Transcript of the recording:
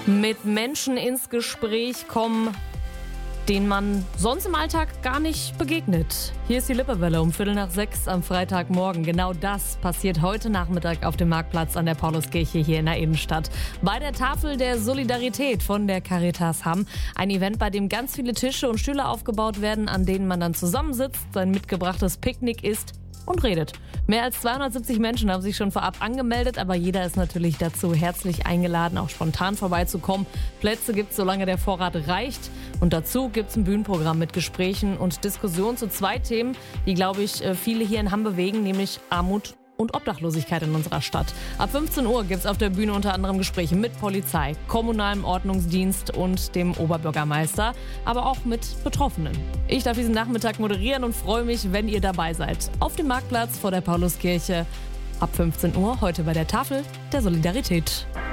Mit Menschen ins Gespräch kommen, denen man sonst im Alltag gar nicht begegnet. Hier ist die Lippewelle um 5:45 am Freitagmorgen. Genau das passiert heute Nachmittag auf dem Marktplatz an der Pauluskirche hier in der Innenstadt. Bei der Tafel der Solidarität von der Caritas Hamm. Ein Event, bei dem ganz viele Tische und Stühle aufgebaut werden, an denen man dann zusammensitzt, sein mitgebrachtes Picknick isst und redet. Mehr als 270 Menschen haben sich schon vorab angemeldet, aber jeder ist natürlich dazu herzlich eingeladen, auch spontan vorbeizukommen. Plätze gibt es, solange der Vorrat reicht. Und dazu gibt es ein Bühnenprogramm mit Gesprächen und Diskussionen zu zwei Themen, die, glaube ich, viele hier in Hamm bewegen, nämlich Armut und Obdachlosigkeit in unserer Stadt. Ab 15 Uhr gibt es auf der Bühne unter anderem Gespräche mit Polizei, kommunalem Ordnungsdienst und dem Oberbürgermeister, aber auch mit Betroffenen. Ich darf diesen Nachmittag moderieren und freue mich, wenn ihr dabei seid. Auf dem Marktplatz vor der Pauluskirche ab 15 Uhr, heute bei der Tafel der Solidarität.